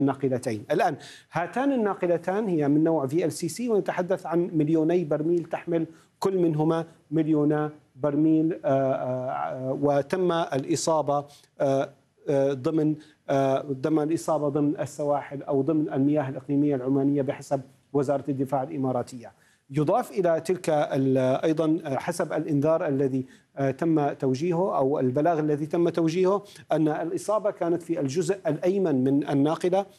الناقلتين. الآن هاتان الناقلتان هي من نوع VLCC، ونتحدث عن 2 برميل تحمل كل منهما 2 برميل، وتم الإصابة ضمن السواحل أو ضمن المياه الإقليمية العمانية بحسب وزارة الدفاع الإماراتية. يضاف إلى تلك أيضا حسب الإنذار الذي تم توجيهه أو البلاغ الذي تم توجيهه أن الإصابة كانت في الجزء الأيمن من الناقلة،